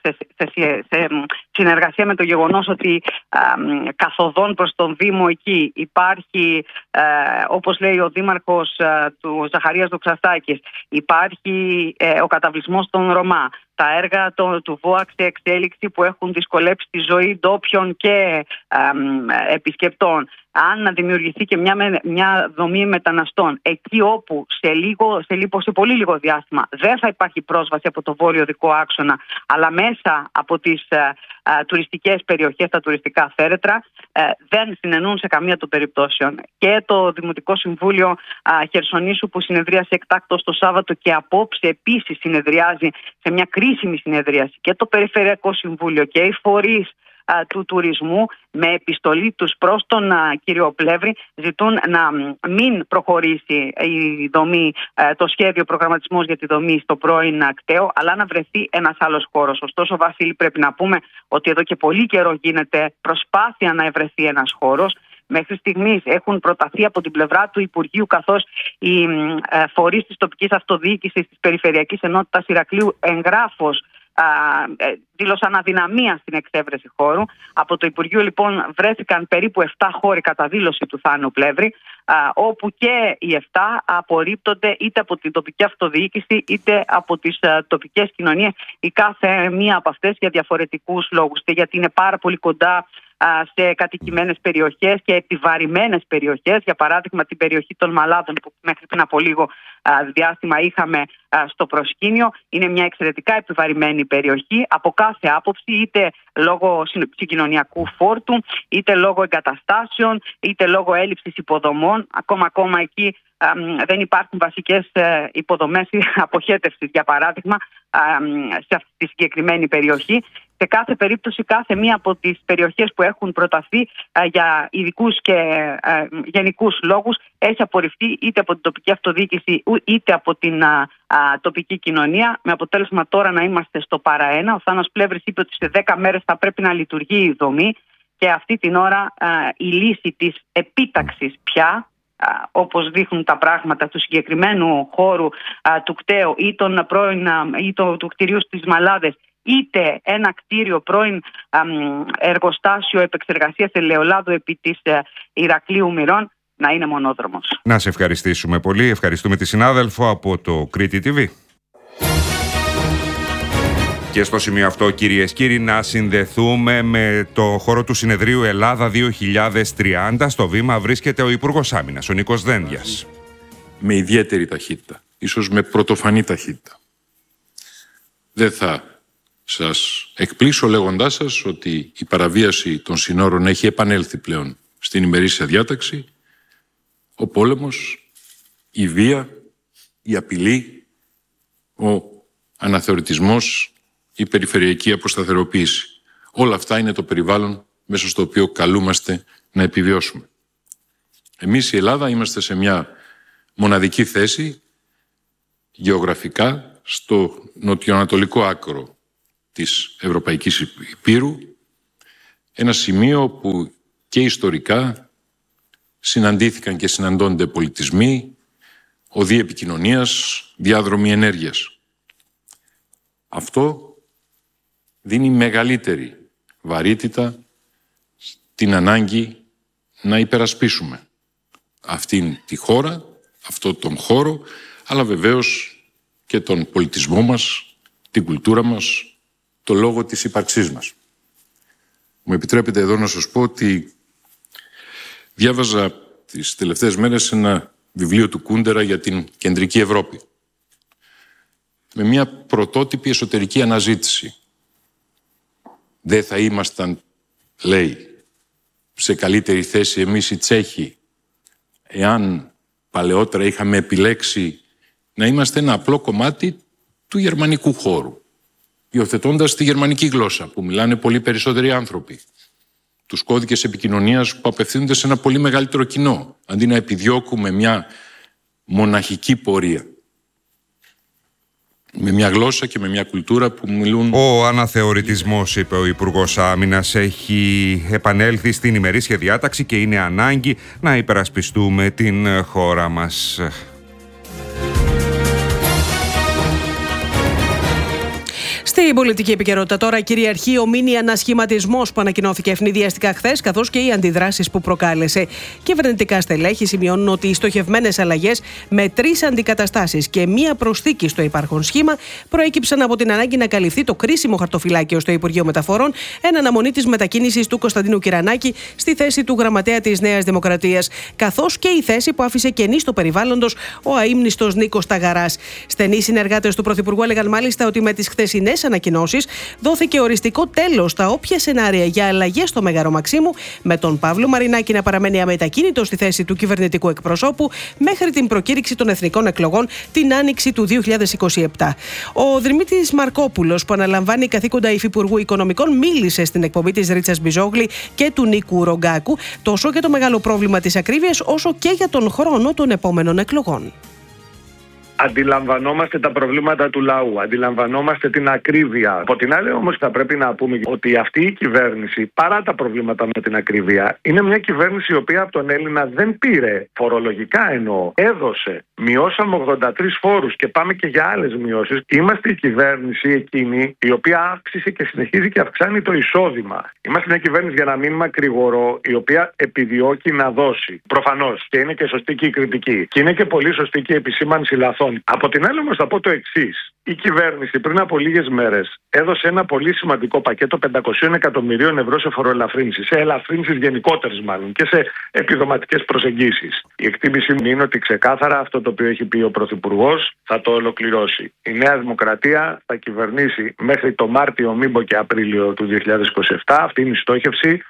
συνεργασία με το γεγονός ότι καθοδόν προς τον Δήμο εκεί υπάρχει, όπως λέει ο Δήμαρχος του Ζαχαρίας Δοξαστάκης, υπάρχει ο καταβλισμός των Ρωμά, τα έργα του ΒΟΑΚ σε εξέλιξη που έχουν δυσκολέψει τη ζωή ντόπιων και επισκεπτών. Αν δημιουργηθεί και μια δομή μεταναστών εκεί όπου σε πολύ λίγο διάστημα δεν θα υπάρχει πρόσβαση από το βόρειο οδικό άξονα, αλλά μέσα από τις τουριστικές περιοχές, τα τουριστικά θέρετρα, δεν συνενούν σε καμία των περιπτώσεων. Και το Δημοτικό Συμβούλιο Χερσονήσου, που συνεδρίασε εκτάκτως το Σάββατο και απόψε επίσης συνεδριάζει σε μια κρίσιμη συνεδρίαση, και το Περιφερειακό Συμβούλιο και οι φορείς του τουρισμού, με επιστολή τους προς τον κύριο Πλεύρη, ζητούν να μην προχωρήσει η δομή, το σχέδιο προγραμματισμός για τη δομή στο πρώην κταίο, αλλά να βρεθεί ένας άλλος χώρος. Ωστόσο, Βασίλη, πρέπει να πούμε ότι εδώ και πολύ καιρό γίνεται προσπάθεια να ευρεθεί ένας χώρος μέχρι στιγμής έχουν προταθεί από την πλευρά του Υπουργείου, καθώς οι φορείς της τοπικής αυτοδιοίκησης της Περιφερειακής Ενότητας Ηρακλείου εγγράφως δήλωσαν αδυναμία στην εξέβρεση χώρου. Από το Υπουργείο λοιπόν βρέθηκαν περίπου 7 χώροι κατά δήλωση του Θάνου Πλεύρη, όπου και οι 7 απορρίπτονται είτε από την τοπική αυτοδιοίκηση είτε από τις τοπικές κοινωνίες, η κάθε μία από αυτές για διαφορετικούς λόγους, είτε γιατί είναι πάρα πολύ κοντά σε κατοικημένες περιοχές και επιβαρημένες περιοχές, για παράδειγμα την περιοχή των Μαλάδων που μέχρι πριν από λίγο διάστημα είχαμε στο προσκήνιο. Είναι μια εξαιρετικά επιβαρημένη περιοχή από κάθε άποψη, είτε λόγω συγκοινωνιακού φόρτου, είτε λόγω εγκαταστάσεων, είτε λόγω έλλειψης υποδομών. Ακόμα εκεί δεν υπάρχουν βασικές υποδομές αποχέτευσης, για παράδειγμα, σε αυτή τη συγκεκριμένη περιοχή. Σε κάθε περίπτωση, κάθε μία από τις περιοχές που έχουν προταθεί για ειδικούς και γενικούς λόγους έχει απορριφθεί είτε από την τοπική αυτοδιοίκηση είτε από την τοπική κοινωνία, με αποτέλεσμα τώρα να είμαστε στο +1. Ο Θάνος Πλεύρης είπε ότι σε 10 μέρες θα πρέπει να λειτουργεί η δομή και αυτή την ώρα η λύση της επίταξης πια, όπως δείχνουν τα πράγματα του συγκεκριμένου χώρου του κταίου ή του κτηρίου στις Μαλάδες, είτε ένα κτίριο πρώην εργοστάσιο επεξεργασίας ελαιολάδου επί της Ηρακλείου Μυρών, να είναι μονόδρομος. Να σε ευχαριστήσουμε πολύ. Ευχαριστούμε τη συνάδελφο από το Κρήτη TV. Και στο σημείο αυτό, κυρίες και κύριοι, να συνδεθούμε με το χώρο του συνεδρίου Ελλάδα 2030. Στο βήμα βρίσκεται ο Υπουργός Άμυνας, ο Νίκος Δένδιας. Με ιδιαίτερη ταχύτητα, ίσως με πρωτοφανή ταχύτητα. Δεν θα σας εκπλήσω λέγοντάς σας ότι η παραβίαση των συνόρων έχει επανέλθει πλέον στην ημερήσια διάταξη. Ο πόλεμος, η βία, η απειλή, ο αναθεωρητισμός, η περιφερειακή αποσταθεροποίηση. Όλα αυτά είναι το περιβάλλον μέσα στο οποίο καλούμαστε να επιβιώσουμε. Εμείς η Ελλάδα είμαστε σε μια μοναδική θέση γεωγραφικά στο νοτιοανατολικό άκρο της Ευρωπαϊκής Υπήρου, ένα σημείο που και ιστορικά συναντήθηκαν και συναντώνται πολιτισμοί, οδοί επικοινωνίας, διάδρομοι ενέργειας. Αυτό δίνει μεγαλύτερη βαρύτητα στην ανάγκη να υπερασπίσουμε αυτήν τη χώρα, αυτό τον χώρο, αλλά βεβαίως και τον πολιτισμό μας, την κουλτούρα μας, το λόγο της ύπαρξής μας. Μου επιτρέπετε εδώ να σας πω ότι διάβαζα τις τελευταίες μέρες ένα βιβλίο του Κούντερα για την Κεντρική Ευρώπη, με μια πρωτότυπη εσωτερική αναζήτηση. Δεν θα ήμασταν, λέει, σε καλύτερη θέση εμείς οι Τσέχοι, εάν παλαιότερα είχαμε επιλέξει να είμαστε ένα απλό κομμάτι του γερμανικού χώρου, υιοθετώντας τη γερμανική γλώσσα που μιλάνε πολύ περισσότεροι άνθρωποι, τους κώδικες επικοινωνίας που απευθύνονται σε ένα πολύ μεγαλύτερο κοινό, αντί να επιδιώκουμε μια μοναχική πορεία με μια γλώσσα και με μια κουλτούρα που μιλούν. Ο αναθεωρητισμός, είπε ο Υπουργός Άμυνας, έχει επανέλθει στην ημερήσια διάταξη και είναι ανάγκη να υπερασπιστούμε την χώρα μας. Στην πολιτική επικαιρότητα τώρα κυριαρχεί ο μίνι ανασχηματισμός που ανακοινώθηκε ευνηδιαστικά χθες, καθώς και οι αντιδράσεις που προκάλεσε. Κυβερνητικά στελέχη σημειώνουν ότι οι στοχευμένες αλλαγές με 3 αντικαταστάσεις και 1 προσθήκη στο υπάρχον σχήμα προέκυψαν από την ανάγκη να καλυφθεί το κρίσιμο χαρτοφυλάκιο στο Υπουργείο Μεταφορών, εν αναμονή της μετακίνησης του Κωνσταντίνου Κυρανάκη στη θέση του γραμματέα της Νέας Δημοκρατίας, καθώς και η θέση που άφησε κενή στο περιβάλλοντος ο αείμνηστος Νίκος Ταγαράς. Στενοί συνεργάτες του Πρωθυπουργού έλεγαν μάλιστα ότι με τις χθεσινές ανακοινώσεις δόθηκε οριστικό τέλος στα όποια σενάρια για αλλαγές στο Μέγαρο Μαξίμου, με τον Παύλο Μαρινάκη να παραμένει αμετακίνητο στη θέση του κυβερνητικού εκπροσώπου μέχρι την προκήρυξη των εθνικών εκλογών την άνοιξη του 2027. Ο Δημήτρης Μαρκόπουλος, που αναλαμβάνει καθήκοντα υφυπουργού Οικονομικών, μίλησε στην εκπομπή της Ρίτσας Μπιζόγλη και του Νίκου Ρογκάκου τόσο για το μεγάλο πρόβλημα της ακρίβειας, όσο και για τον χρόνο των επόμενων εκλογών. Αντιλαμβανόμαστε τα προβλήματα του λαού, αντιλαμβανόμαστε την ακρίβεια. Από την άλλη όμως θα πρέπει να πούμε ότι αυτή η κυβέρνηση, παρά τα προβλήματα με την ακρίβεια, είναι μια κυβέρνηση η οποία από τον Έλληνα δεν πήρε, φορολογικά εννοώ, έδωσε. Μειώσαμε 83 φόρους και πάμε και για άλλες μειώσεις. Είμαστε η κυβέρνηση εκείνη η οποία αύξησε και συνεχίζει και αυξάνει το εισόδημα. Είμαστε μια κυβέρνηση, για να μην μακρηγορώ, η οποία επιδιώκει να δώσει. Προφανώς. Και είναι και σωστή και η κριτική. Και είναι και πολύ σωστή και η επισήμανση λαθών. Από την άλλη όμως θα πω το εξής. Η κυβέρνηση πριν από λίγες μέρες έδωσε ένα πολύ σημαντικό πακέτο 500 εκατομμυρίων ευρώ σε φοροελαφρύνσεις, σε ελαφρύνσεις γενικότερες μάλλον και σε επιδοματικές προσεγγίσεις. Η εκτίμηση μου είναι ότι ξεκάθαρα αυτό το οποίο έχει πει ο Πρωθυπουργός θα το ολοκληρώσει. Η Νέα Δημοκρατία θα κυβερνήσει μέχρι το Μάρτιο, μήπως και Απρίλιο του 2027. Αυτή είναι η στόχευση.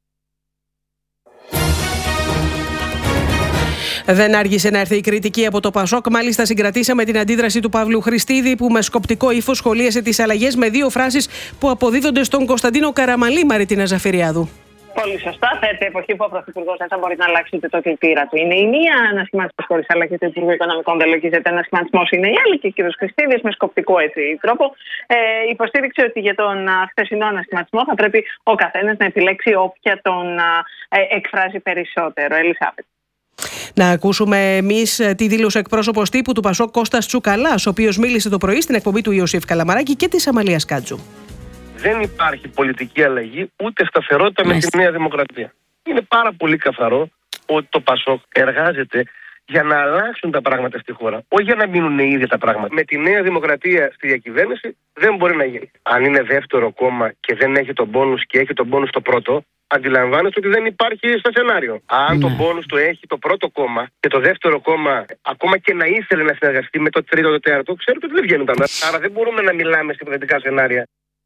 Δεν άργησε να έρθει η κριτική από το ΠΑΣΟΚ. Μάλιστα, συγκρατήσαμε την αντίδραση του Παύλου Χριστίδη, που με σκοπτικό ύφος σχολίασε τις αλλαγές με 2 φράσεις που αποδίδονται στον Κωνσταντίνο Καραμαλή, Μαριτίνα Ζαφυριάδου. Πολύ σωστά. Θα έρθει η εποχή που ο Πρωθυπουργός δεν θα μπορεί να αλλάξει ούτε το κλητήρα του. Είναι η μία ανασχηματισμός χωρίς αλλαγή του Υπουργού Οικονομικών, δεν λογίζεται ανασχηματισμός. Είναι η άλλη. Και ο κ. Χριστίδης με σκοπτικό τρόπο υποστήριξε ότι για τον χθεσινό ανασχηματισμό θα πρέπει ο καθένας να επιλέξει όποια τον εκφράζει περισσότερο. Ελισάβετ. Να ακούσουμε εμείς τη δήλωση εκπρόσωπος τύπου του ΠΑΣΟΚ Κώστας Τσουκαλάς, ο οποίος μίλησε το πρωί στην εκπομπή του Ιωσήφ Καλαμαράκη και της Αμαλίας Κάτζου. Δεν υπάρχει πολιτική αλλαγή ούτε σταθερότητα με τη Νέα Δημοκρατία. Είναι πάρα πολύ καθαρό ότι το ΠΑΣΟΚ εργάζεται για να αλλάξουν τα πράγματα στη χώρα, όχι για να μείνουν οι ίδια τα πράγματα. Με τη Νέα Δημοκρατία στη διακυβέρνηση δεν μπορεί να γίνει. Αν είναι δεύτερο κόμμα και δεν έχει τον μπόνους και έχει τον μπόνους το πρώτο, αντιλαμβάνεστε ότι δεν υπάρχει στο σενάριο. Αν τον μπόνους το έχει το πρώτο κόμμα και το δεύτερο κόμμα, ακόμα και να ήθελε να συνεργαστεί με το τρίτο, το τέταρτο, ξέρετε ότι δεν βγαίνουν τα μέσα. Άρα δεν μπορούμε να μιλάμε σε υποθετικά σενάρια.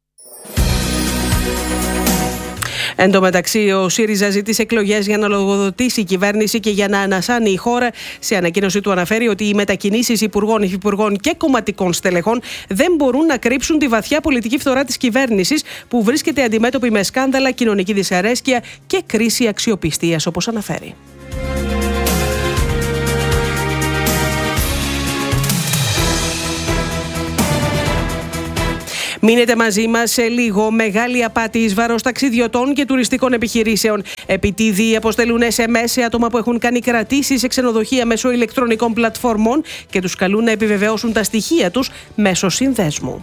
Εν τω μεταξύ, ο ΣΥΡΙΖΑ ζήτησε εκλογές για να λογοδοτήσει η κυβέρνηση και για να ανασάνει η χώρα. Σε ανακοίνωση του αναφέρει ότι οι μετακινήσεις υπουργών, υφυπουργών και κομματικών στελεχών δεν μπορούν να κρύψουν τη βαθιά πολιτική φθορά της κυβέρνησης, που βρίσκεται αντιμέτωπη με σκάνδαλα, κοινωνική δυσαρέσκεια και κρίση αξιοπιστίας, όπως αναφέρει. Μείνετε μαζί μας σε λίγο. Μεγάλη απάτη εις βάρος ταξιδιωτών και τουριστικών επιχειρήσεων. Επιτίδιοι αποστελούν SMS σε άτομα που έχουν κάνει κρατήσεις σε ξενοδοχεία μέσω ηλεκτρονικών πλατφόρμων και τους καλούν να επιβεβαιώσουν τα στοιχεία τους μέσω συνδέσμου.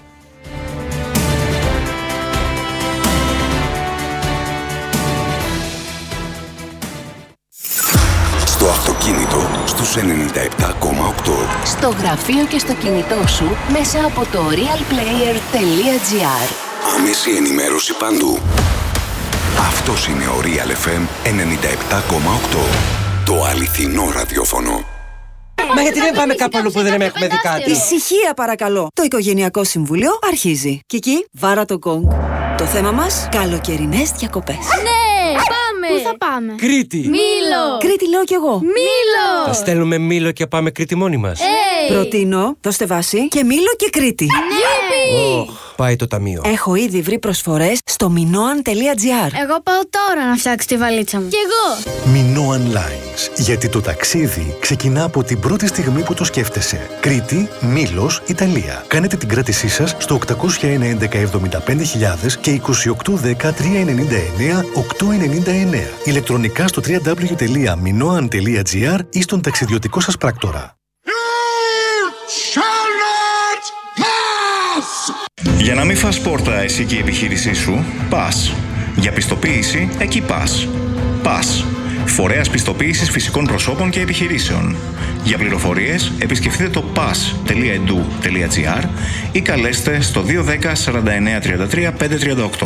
Στο αυτοκίνητο στους 97,8. Στο γραφείο και στο κινητό σου μέσα από το realplayer.gr. Άμεση ενημέρωση παντού. Αυτός είναι ο Real FM 97,8. Το αληθινό ραδιόφωνο. Μα γιατί δεν πάμε κάπου αλλού που δεν έχουμε δει κάτι? Ησυχία παρακαλώ. Το Οικογενειακό Συμβούλιο αρχίζει. Κική, βάρα το γκονγκ. Το θέμα μας, καλοκαιρινές διακοπές. Ναι, πάμε! Πού θα πάμε? Κρήτη! Μήλο! Κρήτη λέω κι εγώ. Μήλο! Θα στέλνουμε Μήλο και πάμε Κρήτη μόνοι μας. Προτείνω, δώστε βάση, και Μήλο και Κρήτη. Ναι! Πάει το ταμείο. Έχω ήδη βρει προσφορές στο minoan.gr. Εγώ πάω τώρα να φτιάξω τη βαλίτσα μου. Κι εγώ! Minoan Lines. Γιατί το ταξίδι ξεκινά από την πρώτη στιγμή που το σκέφτεσαι. Κρήτη, Μήλος, Ιταλία. Κάνετε την κράτησή σας στο 801-1175.000 και 2810-399-899. Ηλεκτρονικά στο www.minoan.gr ή στον ταξιδιωτικό σας πράκτορα. Για να μην φας πόρτα εσύ και η επιχείρησή σου, πας. Για πιστοποίηση, εκεί πας. Πας. Φορέας πιστοποίησης φυσικών προσώπων και επιχειρήσεων. Για πληροφορίες, επισκεφτείτε το pas.edu.gr ή καλέστε στο 210 49 33 538.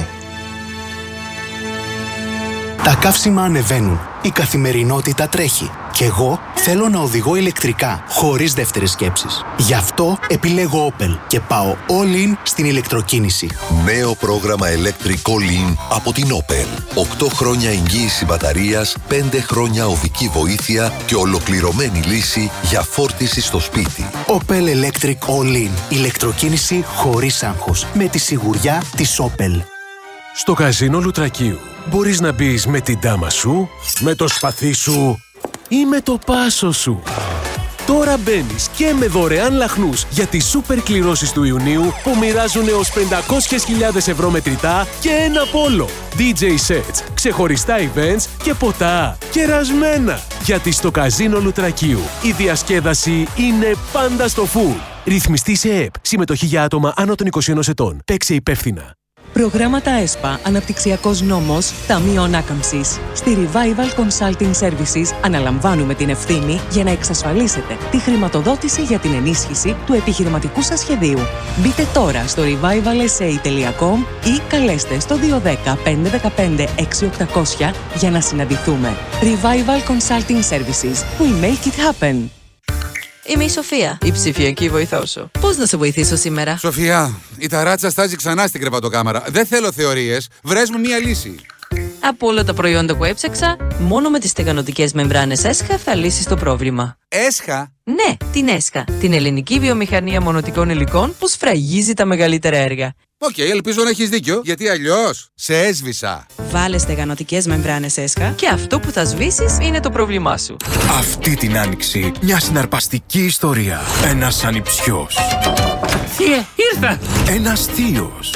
Τα καύσιμα ανεβαίνουν. Η καθημερινότητα τρέχει. Κι εγώ θέλω να οδηγώ ηλεκτρικά, χωρίς δεύτερες σκέψεις. Γι' αυτό επιλέγω Opel και πάω all in στην ηλεκτροκίνηση. Νέο πρόγραμμα Electric All In από την Opel. 8 χρόνια εγγύηση μπαταρίας, 5 χρόνια οδική βοήθεια και ολοκληρωμένη λύση για φόρτιση στο σπίτι. Opel Electric All In. Ηλεκτροκίνηση χωρίς άγχος. Με τη σιγουριά της Opel. Στο καζίνο Λουτρακίου μπορείς να μπεις με την τάμα σου, με το σπαθί σου ή με το πάσο σου. Τώρα μπαίνεις και με δωρεάν λαχνούς για τις σούπερ κληρώσεις του Ιουνίου που μοιράζουν έως 500.000 ευρώ μετρητά και ένα πόλο. DJ sets, ξεχωριστά events και ποτά. Κερασμένα! Γιατί στο καζίνο Λουτρακίου η διασκέδαση είναι πάντα στο full. Ρυθμιστή σε ΕΠ. Συμμετοχή για άτομα άνω των 21 ετών. Παίξε υπεύθυνα. Προγράμματα ΕΣΠΑ, Αναπτυξιακός Νόμος, Ταμείο Ανάκαμψης. Στη Revival Consulting Services αναλαμβάνουμε την ευθύνη για να εξασφαλίσετε τη χρηματοδότηση για την ενίσχυση του επιχειρηματικού σας σχεδίου. Μπείτε τώρα στο revivalsa.com ή καλέστε στο 210 515 6800 για να συναντηθούμε. Revival Consulting Services. We make it happen. Είμαι η Σοφία, η ψηφιακή βοηθό σου. Πώς να σε βοηθήσω σήμερα? Σοφία, η ταράτσα στάζει ξανά στην κρεβατοκάμαρα. Δεν θέλω θεωρίες. Βρες μου μία λύση. Από όλα τα προϊόντα που έψαξα, μόνο με τις στεγανοτικές μεμβράνες ΕΣΧΑ θα λύσεις το πρόβλημα. ΕΣΧΑ? Ναι, την ΕΣΧΑ. Την ελληνική βιομηχανία μονοτικών υλικών που σφραγίζει τα μεγαλύτερα έργα. Οκ, ελπίζω να έχεις δίκιο, γιατί αλλιώς σε έσβησα. Βάλε στεγανοτικές μεμβράνες ΕΣΧΑ και αυτό που θα σβήσεις είναι το πρόβλημά σου. Αυτή την άνοιξη, μια συναρπαστική ιστορία. Ένας ανιψιός. Θεία, ήρθα! Ένας θείος.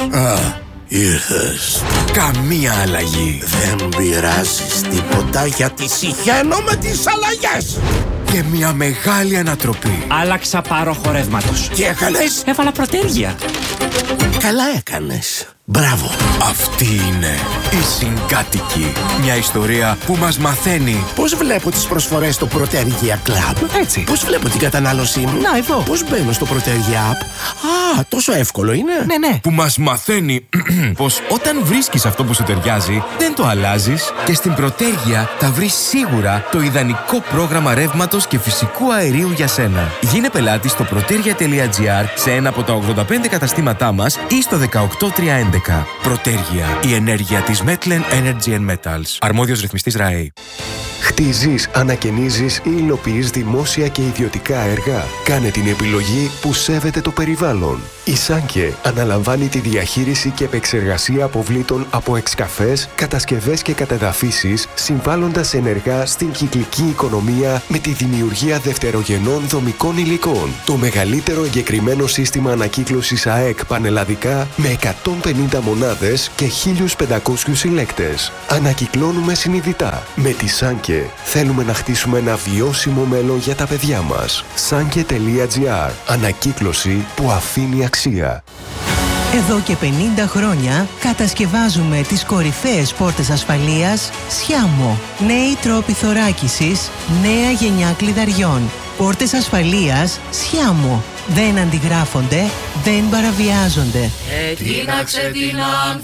Ήρθες. Καμία αλλαγή. Δεν πειράζεις τίποτα γιατί συχαίνω με τις αλλαγές. Και μια μεγάλη ανατροπή. Άλλαξα πάροχο ρεύματος. Τι έκανες? Έβαλα προτέργεια. Καλά έκανες. Μπράβο. Αυτή είναι η Συγκάτοικη. Μια ιστορία που μας μαθαίνει πώς βλέπω τις προσφορές στο Protergia Club. Έτσι. Πώς βλέπω την κατανάλωσή μου. Να, εδώ. Πώς μπαίνω στο Protergia App. Α, τόσο εύκολο είναι. Ναι. Που μας μαθαίνει πως όταν βρίσκεις αυτό που σου ταιριάζει, δεν το αλλάζεις και στην Protergia θα βρεις σίγουρα το ιδανικό πρόγραμμα ρεύματος και φυσικού αερίου για σένα. Γίνε πελάτη στο protergia.gr σε ένα από τα 85 καταστήματά μας ή στο 18311. Protergia, η ενέργεια της Metlen Energy and Metals. Αρμόδιος ρυθμιστής ΡΑΕ. Χτίζεις, ανακαινίζεις ή υλοποιείς δημόσια και ιδιωτικά έργα. Κάνε την επιλογή που σέβεται το περιβάλλον. Η Σάνκε αναλαμβάνει τη διαχείριση και επεξεργασία αποβλήτων από εξκαφές, κατασκευές και κατεδαφίσεις, συμβάλλοντας ενεργά στην κυκλική οικονομία με τη δημιουργία δευτερογενών δομικών υλικών. Το μεγαλύτερο εγκεκριμένο σύστημα ανακύκλωσης ΑΕΚ πανελλαδικά με 150 μονάδες και 1.500 συλλέκτες. Ανακυκλώνουμε συνειδητά. Με τη Σάνκε θέλουμε να χτίσουμε ένα βιώσιμο μέλλον για τα παιδιά μας. Sanke.gr. Ανακύκλωση που αφήνει αξία. Εδώ και 50 χρόνια κατασκευάζουμε τις κορυφαίες πόρτες ασφαλείας Sciamo. Νέοι τρόποι θωράκισης, νέα γενιά κλειδαριών. Πόρτες ασφαλείας Sciamo. Δεν αντιγράφονται, δεν παραβιάζονται. Τίναξε την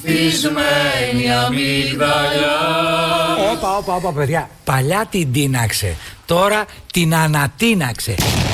ανθισμένη αμύγδαλια. Όπα, παιδιά. Παλιά την τίναξε. Τώρα την ανατίναξε.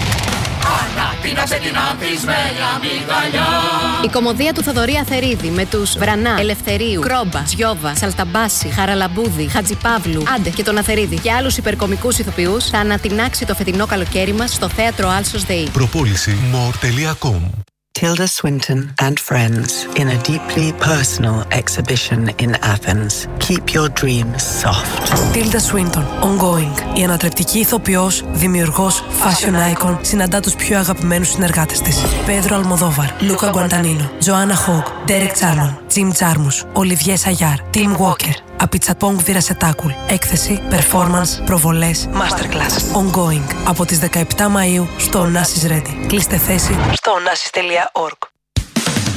Ανατίναξε την ανθισμένη αμύγδαλια. Η κωμωδία του Θοδωρή Αθερίδη με τους Βρανά, Ελευθερίου, Κρόμπα, Τζιόβα, Σαλταμπάση, Χαραλαμπούδη, Χατζιπαύλου, Άντε και τον Αθερίδη και άλλους υπερκομικούς ηθοποιούς θα ανατινάξει το φετινό καλοκαίρι μας στο θέατρο Άλσος ΔΕΗ. Προπόληση more.com. Tilda Swinton and friends in a deeply personal exhibition in Athens. Keep your dreams soft. Tilda Swinton, ongoing. Η ανατρεπτική ηθοποιός, δημιουργός, fashion icon, συναντά τους πιο αγαπημένους συνεργάτες της. Πέδρο Αλμοδόβαρ, Λούκα Γκουαντανίνο, Τζοάννα Χόγκ, Ντέρεκ Τσάρμον, Τζιμ Τζάρμους, Ολιβιέ Σαγιάρ, Τιμ Walker. Απιτσαπόγκ Βιρασετάκουλ. Έκθεση, performance, προβολές, masterclass. Ongoing. Από τις 17 Μαΐου στο Onassis Ready. Κλείστε θέση στο onassis.org.